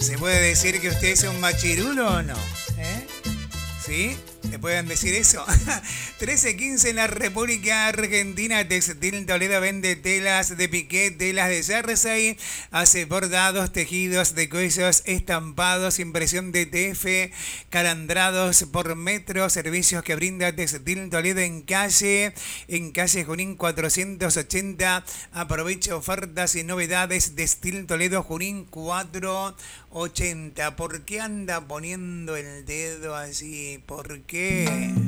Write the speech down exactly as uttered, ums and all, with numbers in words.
¿Se puede decir que usted es un machirulo o no? ¿Eh? ¿Sí? ¿Te pueden decir eso? trece quince en la República Argentina. Textil Toledo vende telas de piqué, telas de jersey, hace bordados, tejidos de cuellos, estampados, impresión de T F, calandrados por metro, servicios que brinda Textil Toledo en calle, en calle Junín cuatrocientos ochenta. Aprovecha ofertas y novedades. Textil Toledo Junín cuatrocientos ochenta. ¿Por qué anda poniendo el dedo así? ¿Por qué?